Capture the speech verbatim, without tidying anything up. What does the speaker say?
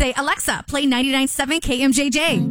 say, Alexa, play ninety-nine point seven K M J J.